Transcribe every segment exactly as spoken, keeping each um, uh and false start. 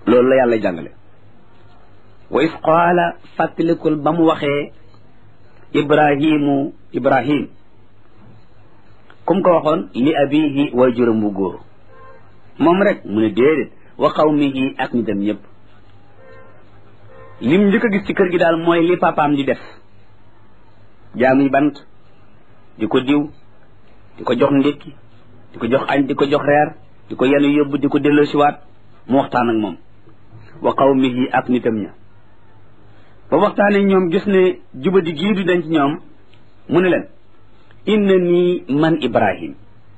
loolu la yàlla jàngale. wa is qaala fàttalikul ba mu waxee ibrahimu ibrahim kum ko waxoon li abihi way juróom bu góor moom rek mu ne déedéet wa qawmihi ak ñu dem ñëpp. lim njëkk a gis ci kër gi daal mooy li papaam di def jaamuy bant di ko diw di ko jox ndékki di ko jox añ di ko jox reer di ko yenu yóbbu di ko delloo siwaat mu waxtaan ak moom wa qawmihi ak nitam ña ba waxtaan ak ñoom gis ne jubadi gii du dañ ci ñoom mu ne leen inna nii man ibrahim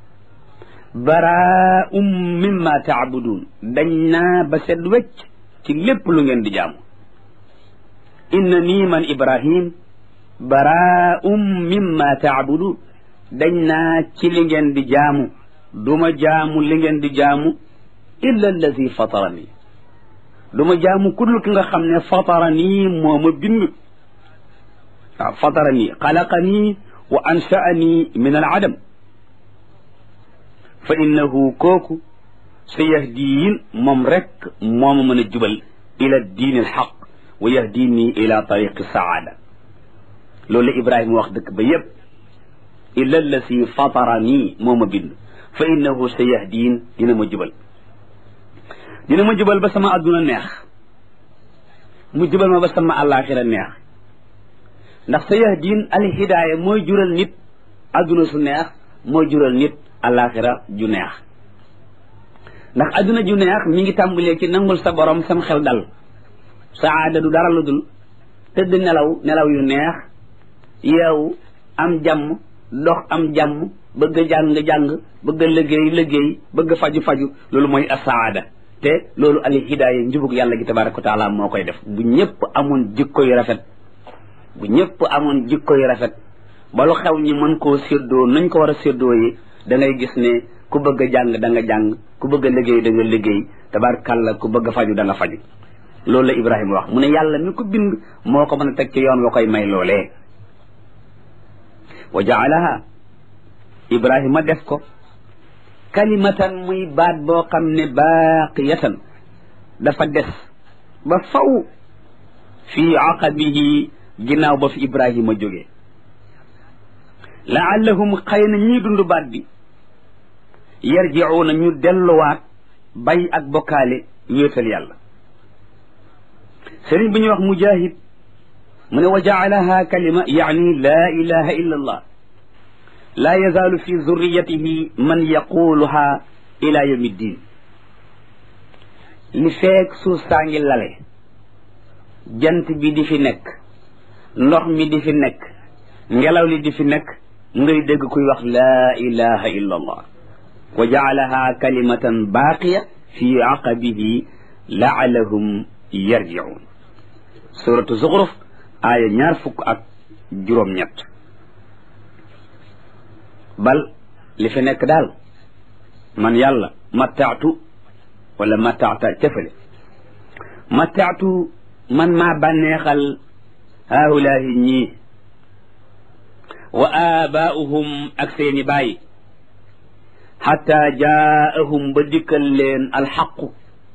baraa'um mimma taabudun dañ naa ba set wecc ci lépp lu ngeen di jaamu inna nii man ibrahim baraa'um mimma taabudun dañ naa ci li ngeen di jaamu duma jaamu li ngeen di jaamu illa allazi fatarani duma jaamu kudul ki nga xam ne fatarani moo ma bind waaw fatarani xalaqani wa ansha'ani min al adam fa innahu kooku sa yahdiin moom rek moo ma mën a jubal ila diin al xaq wa yahdini ila tariqi saada loolu la Ibrahima wax dëkk ba yépp illa allazi fatarani moo ma bind fa innahu sa yahdiin dina ma jubal dina ma jubal ba sama adduna neex mu jubal ma ba sama àllaaxira neex ndax sa yahdiin al hidaaya mooy jural nit adduna su neex mooy jural nit àllaaxira ju neex ndax adduna ju neex mi ngi tàmbalee ci nangul sa borom sam xel dal saada du dara lu dul tëdd nelaw nelaw yu neex yeewu am jàmm dox am jàmm bëgg a jàng jàng bëgg a liggéey liggéey bëgg a faju faju loolu mooy asaada te loolu al hidaaya njubug yàlla gi tabaraka wa taala moo koy def bu ñëpp amoon jikko yu rafet bu ñëpp amoon jikko yu rafet ba lu xew ñi mën koo séddoo nañ ko war a séddoo yi da ngay gis ne ku bëgg a jàng da nga jàng ku bëgg a liggéey da nga liggéey tabarakalla ku bëgg a faju da nga faju loolu la Ibrahima wax mu ne yàlla mi ko bind moo ko mën a teg ci yoon wa koy may loolee wa jaalaha Ibrahima def ko kalimatan muy baat boo xam ne baaqiyatan dafa des ba faw fii aqabihi ginnaaw ba fi Ibrahima jógee laallahum xëy na ñii dund baat bi yarjiuuna ñu delluwaat bay ak bokkaale wéetal yàlla sëriñ bi ñuy wax mujahid mu ne wa jaalaha kalima yaani laa ilaha illa allah laa yazaalu fi zurriyatihi man yaquluha ila yawmi ddin li feek suuf saa ngi lale jant bi di fi nekk ndox mi di fi nekk ngelaw li di fi nekk ngay dégg kuy wax laa ilaha illa allah wa jaalaha kalimatan baaqiya fi aqabihi laalahum yarjiun suratu zuxruf aaya ñaar fukk ak juróom-ñett bal li fi nekk daal man yàlla mattaatu wala mattaata cafale mattaatu man maa bànneexal haulaahi ñii wa aabaa'uhum ak seeni baay xatta jaa'ahum ba dikkal leen alxaqu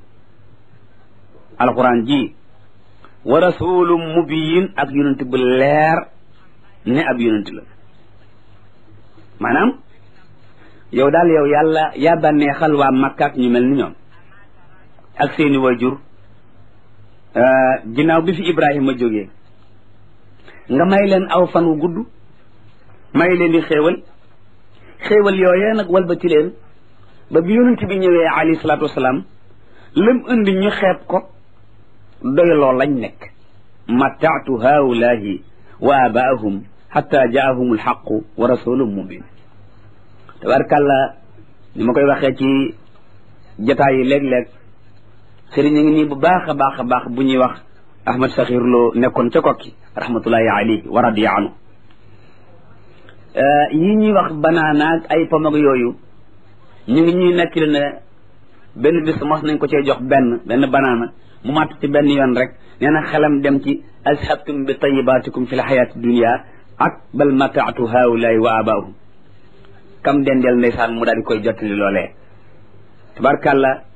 alquran ji wa rasulum mubiin ak yonent bu leer ne ab yonent la maanaam yow daal yow yàlla yaa bànneexal waa Makka ak ñu mel ni ñoom ak seeni wajur ginnaaw bi fi Ibrahima jógee nga may leen aw fan wu gudd may leen di xéewal xéewal yooyee nag walbati leen ba bi yonent bi ñëwee alayhi salaatu wasalaam lam indi ñu xeeb ko doyloo lañ nekk mattaatu haulaahi wa abaahum xatta jaahum alxaqu wa rasulun mubin tabarkàlla ni ma koy waxee ci jataay yi léeg-léeg sëriñ a ngi nii bu baax a baax a baax bu ñuy wax Ahmad Sakhir Lo nekkoon ca kokki rahmatullahi alayhi wa radiya anhu yi ñuy wax banaanaag ay pomag yooyu ñu ngi ñuy nekkil ne benn bis mos nañ ko cee jox benn benn banaana mu màtt ci benn yoon rek nee na xelam dem ci azhabtum bi tayibaatikum fi l xayaati dunia ak bal mataatu haulaay wa abaahum kam dendeel ndeysaan mu daal di koy jottali loolee tabarkàlla